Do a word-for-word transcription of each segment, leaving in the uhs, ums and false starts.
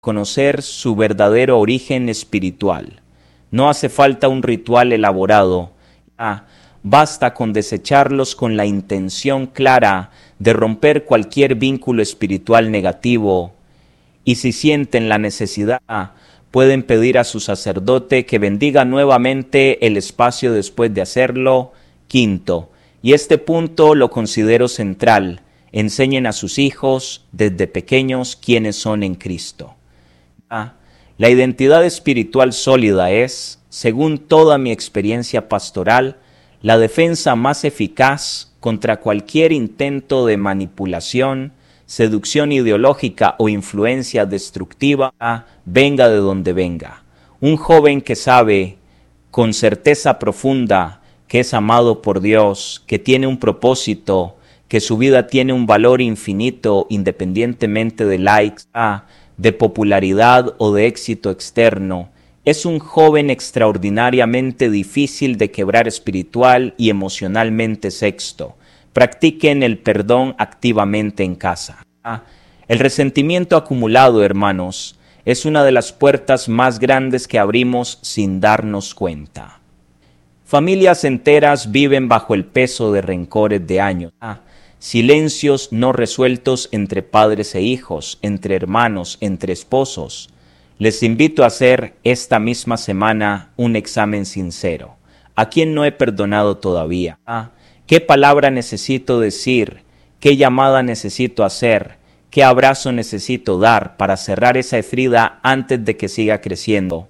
conocer su verdadero origen espiritual. No hace falta un ritual elaborado. Ah, basta con desecharlos con la intención clara de romper cualquier vínculo espiritual negativo. Y si sienten la necesidad, pueden pedir a su sacerdote que bendiga nuevamente el espacio después de hacerlo. Quinto, y este punto lo considero central, enseñen a sus hijos desde pequeños quiénes son en Cristo. Ah, la identidad espiritual sólida es, según toda mi experiencia pastoral, la defensa más eficaz contra cualquier intento de manipulación, seducción ideológica o influencia destructiva, venga de donde venga. Un joven que sabe con certeza profunda que es amado por Dios, que tiene un propósito, que su vida tiene un valor infinito independientemente de likes, de popularidad o de éxito externo, es un joven extraordinariamente difícil de quebrar espiritual y emocionalmente. Sexto, practiquen el perdón activamente en casa. El resentimiento acumulado, hermanos, es una de las puertas más grandes que abrimos sin darnos cuenta. Familias enteras viven bajo el peso de rencores de años. Silencios no resueltos entre padres e hijos, entre hermanos, entre esposos. Les invito a hacer esta misma semana un examen sincero. ¿A quién no he perdonado todavía? Ah, ¿qué palabra necesito decir? ¿Qué llamada necesito hacer? ¿Qué abrazo necesito dar para cerrar esa herida antes de que siga creciendo?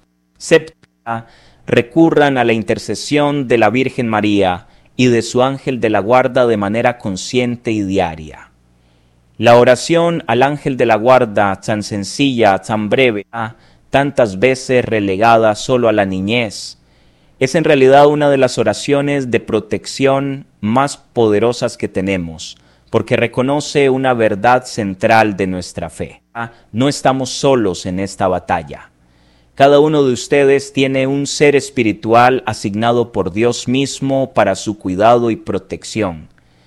Séptima, recurran a la intercesión de la Virgen María y de su ángel de la guarda de manera consciente y diaria. La oración al ángel de la guarda, tan sencilla, tan breve, tantas veces relegada solo a la niñez, es en realidad una de las oraciones de protección más poderosas que tenemos, porque reconoce una verdad central de nuestra fe. No estamos solos en esta batalla. Cada uno de ustedes tiene un ser espiritual asignado por Dios mismo para su cuidado y protección.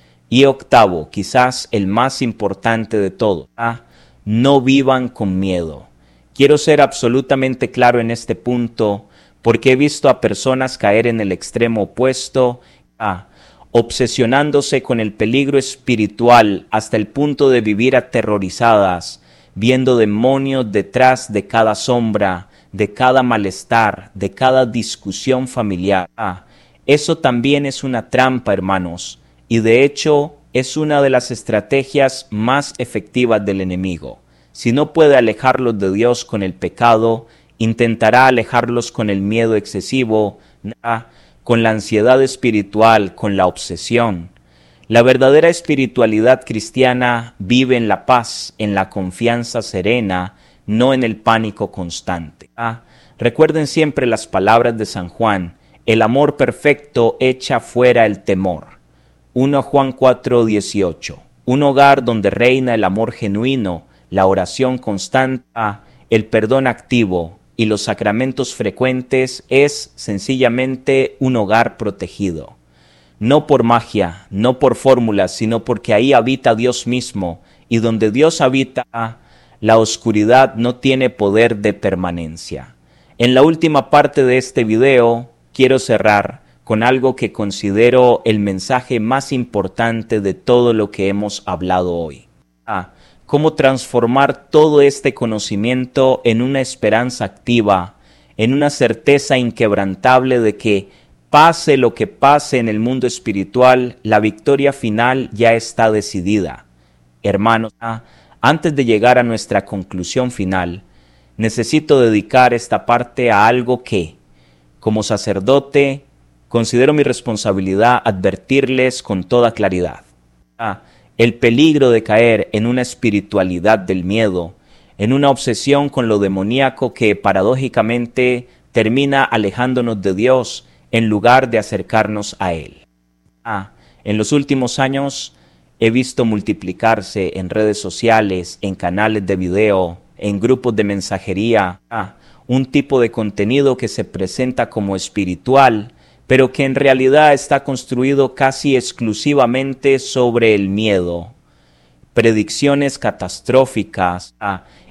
Y octavo, quizás el más importante de todo, ah, no vivan con miedo. Quiero ser absolutamente claro en este punto, porque he visto a personas caer en el extremo opuesto, ah, obsesionándose con el peligro espiritual hasta el punto de vivir aterrorizadas, viendo demonios detrás de cada sombra, de cada malestar, de cada discusión familiar. Ah, eso también es una trampa, hermanos, y de hecho es una de las estrategias más efectivas del enemigo. Si no puede alejarlos de Dios con el pecado, intentará alejarlos con el miedo excesivo, ah, con la ansiedad espiritual, con la obsesión. La verdadera espiritualidad cristiana vive en la paz, en la confianza serena, no en el pánico constante. Ah, recuerden siempre las palabras de San Juan: el amor perfecto echa fuera el temor. primera Juan cuatro dieciocho. Un hogar donde reina el amor genuino, la oración constante, el perdón activo y los sacramentos frecuentes es sencillamente un hogar protegido. No por magia, no por fórmulas, sino porque ahí habita Dios mismo, y donde Dios habita, la oscuridad no tiene poder de permanencia. En la última parte de este video, quiero cerrar con algo que considero el mensaje más importante de todo lo que hemos hablado hoy. Ah, cómo transformar todo este conocimiento en una esperanza activa, en una certeza inquebrantable de que, pase lo que pase en el mundo espiritual, la victoria final ya está decidida. Hermanos, ah, antes de llegar a nuestra conclusión final, necesito dedicar esta parte a algo que, como sacerdote, considero mi responsabilidad advertirles con toda claridad. Ah, el peligro de caer en una espiritualidad del miedo, en una obsesión con lo demoníaco que paradójicamente termina alejándonos de Dios en lugar de acercarnos a Él. Ah, en los últimos años he visto multiplicarse en redes sociales, en canales de video, en grupos de mensajería, ah, un tipo de contenido que se presenta como espiritual, pero que en realidad está construido casi exclusivamente sobre el miedo. Predicciones catastróficas, ah,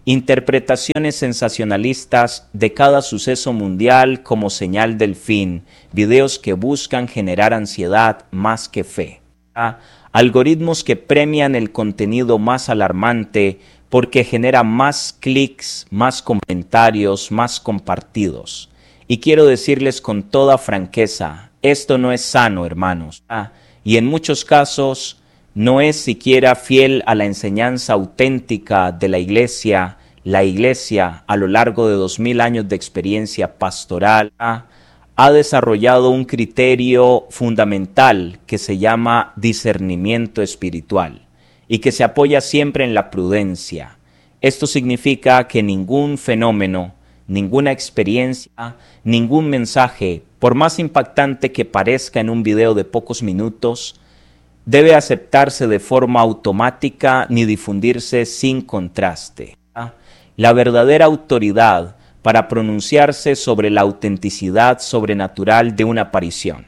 interpretaciones sensacionalistas de cada suceso mundial como señal del fin, videos que buscan generar ansiedad más que fe, ¿ah? Algoritmos que premian el contenido más alarmante porque genera más clics, más comentarios, más compartidos. Y quiero decirles con toda franqueza, esto no es sano, hermanos, ¿ah? Y en muchos casos no es siquiera fiel a la enseñanza auténtica de la Iglesia. La Iglesia, a lo largo de dos mil años de experiencia pastoral, ¿ah? ha desarrollado un criterio fundamental que se llama discernimiento espiritual y que se apoya siempre en la prudencia. Esto significa que ningún fenómeno, ninguna experiencia, ningún mensaje, por más impactante que parezca en un video de pocos minutos, debe aceptarse de forma automática ni difundirse sin contraste. La verdadera autoridad para pronunciarse sobre la autenticidad sobrenatural de una aparición,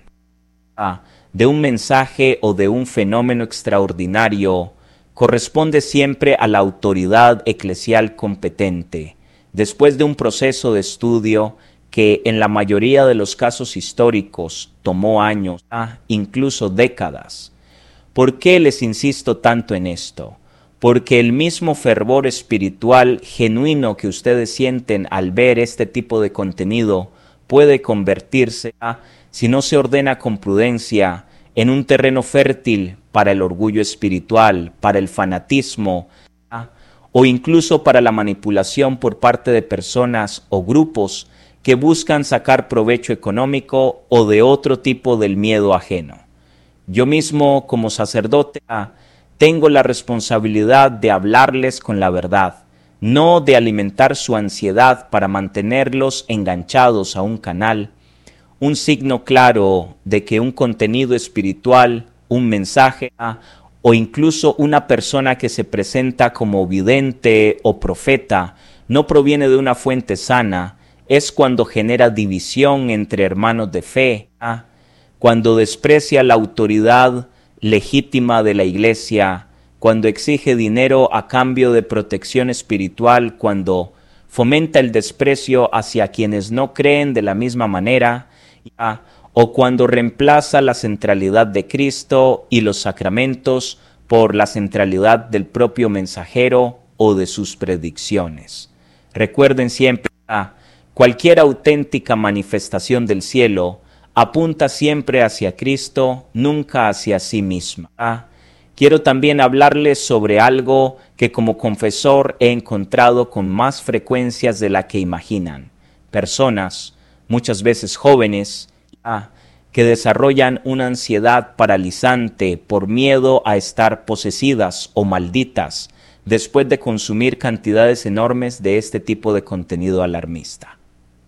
de un mensaje o de un fenómeno extraordinario, corresponde siempre a la autoridad eclesial competente, después de un proceso de estudio que en la mayoría de los casos históricos tomó años, incluso décadas. ¿Por qué les insisto tanto en esto? Porque el mismo fervor espiritual genuino que ustedes sienten al ver este tipo de contenido puede convertirse, a, si no se ordena con prudencia, en un terreno fértil para el orgullo espiritual, para el fanatismo, a, o incluso para la manipulación por parte de personas o grupos que buscan sacar provecho económico o de otro tipo del miedo ajeno. Yo mismo, como sacerdote, a, tengo la responsabilidad de hablarles con la verdad, no de alimentar su ansiedad para mantenerlos enganchados a un canal, un signo claro de que un contenido espiritual, un mensaje o incluso una persona que se presenta como vidente o profeta no proviene de una fuente sana, es cuando genera división entre hermanos de fe, ¿ah? Cuando desprecia la autoridad legítima de la Iglesia, cuando exige dinero a cambio de protección espiritual, cuando fomenta el desprecio hacia quienes no creen de la misma manera, ¿ya? O cuando reemplaza la centralidad de Cristo y los sacramentos por la centralidad del propio mensajero o de sus predicciones. Recuerden siempre, ¿ya? Cualquier auténtica manifestación del cielo apunta siempre hacia Cristo, nunca hacia sí misma. ¿Ah? Quiero también hablarles sobre algo que como confesor he encontrado con más frecuencias de la que imaginan. Personas, muchas veces jóvenes, ¿ah? que desarrollan una ansiedad paralizante por miedo a estar posesidas o malditas después de consumir cantidades enormes de este tipo de contenido alarmista.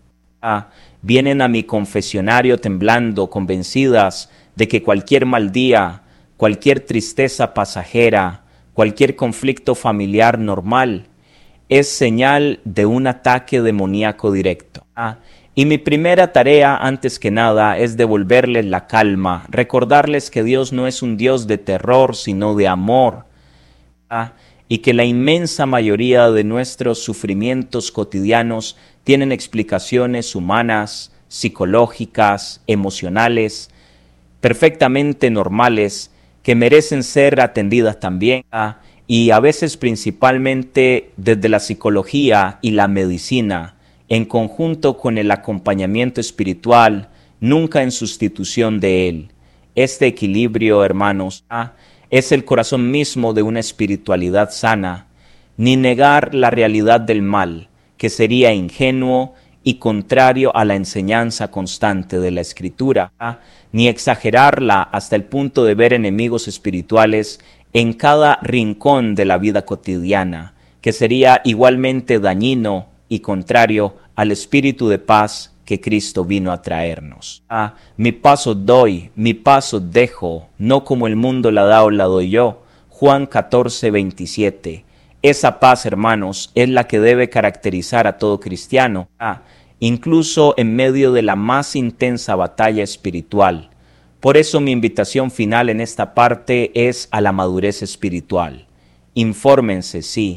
¿Ah? Vienen a mi confesionario temblando, convencidas de que cualquier mal día, cualquier tristeza pasajera, cualquier conflicto familiar normal es señal de un ataque demoníaco directo. ¿Ah? Y mi primera tarea, antes que nada, es devolverles la calma, recordarles que Dios no es un Dios de terror, sino de amor, ¿ah? y que la inmensa mayoría de nuestros sufrimientos cotidianos tienen explicaciones humanas, psicológicas, emocionales, perfectamente normales, que merecen ser atendidas también, ¿ah? y a veces principalmente desde la psicología y la medicina, en conjunto con el acompañamiento espiritual, nunca en sustitución de él. Este equilibrio, hermanos, ¿ah? es el corazón mismo de una espiritualidad sana, ni negar la realidad del mal, que sería ingenuo y contrario a la enseñanza constante de la Escritura, ¿ah? ni exagerarla hasta el punto de ver enemigos espirituales en cada rincón de la vida cotidiana, que sería igualmente dañino y contrario al espíritu de paz que Cristo vino a traernos. Ah, mi paso doy, mi paso dejo, no como el mundo la da o la doy yo. Juan catorce, veintisiete. Esa paz, hermanos, es la que debe caracterizar a todo cristiano, ah, incluso en medio de la más intensa batalla espiritual. Por eso mi invitación final en esta parte es a la madurez espiritual. Infórmense, sí,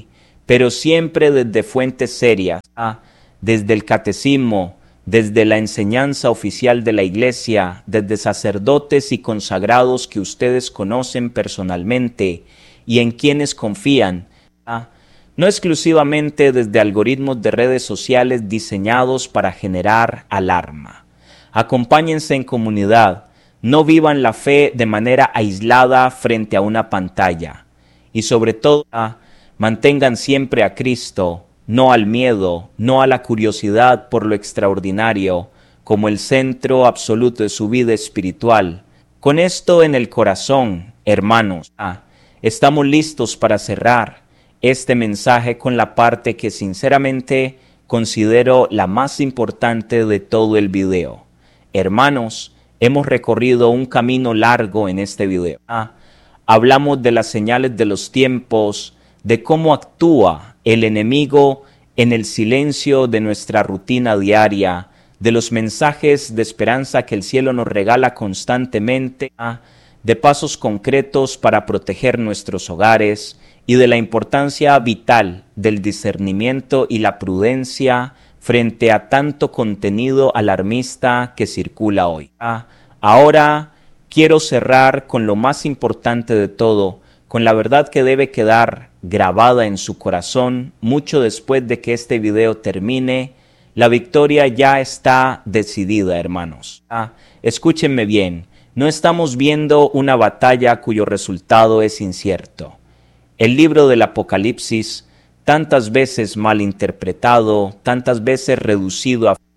pero siempre desde fuentes serias, ¿ah? Desde el catecismo, desde la enseñanza oficial de la Iglesia, desde sacerdotes y consagrados que ustedes conocen personalmente y en quienes confían, ¿ah? No exclusivamente desde algoritmos de redes sociales diseñados para generar alarma. Acompáñense en comunidad, no vivan la fe de manera aislada frente a una pantalla y sobre todo ¿ah? Mantengan siempre a Cristo, no al miedo, no a la curiosidad por lo extraordinario, como el centro absoluto de su vida espiritual. Con esto en el corazón, hermanos, ah, estamos listos para cerrar este mensaje con la parte que sinceramente considero la más importante de todo el video. Hermanos, hemos recorrido un camino largo en este video. Ah, hablamos de las señales de los tiempos, de cómo actúa el enemigo en el silencio de nuestra rutina diaria, de los mensajes de esperanza que el cielo nos regala constantemente, de pasos concretos para proteger nuestros hogares y de la importancia vital del discernimiento y la prudencia frente a tanto contenido alarmista que circula hoy. Ahora quiero cerrar con lo más importante de todo, con la verdad que debe quedar grabada en su corazón mucho después de que este video termine. La victoria ya está decidida, hermanos. Ah, escúchenme bien, no estamos viendo una batalla cuyo resultado es incierto. El libro del Apocalipsis, tantas veces mal interpretado, tantas veces reducido a